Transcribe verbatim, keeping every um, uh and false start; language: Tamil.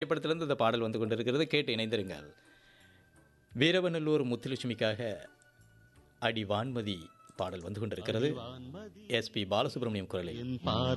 திரைப்படத்திலிருந்து இந்த பாடல் வந்து கொண்டிருக்கிறது. கேட்டு இணைந்திருங்கள். வீரவநல்லூர் முத்துலட்சுமிக்காக அடி வான்மதி பாடல் வந்து கொண்டிருக்கிறது. எஸ்பி பாலசுப்ரமணியம் குரலில்.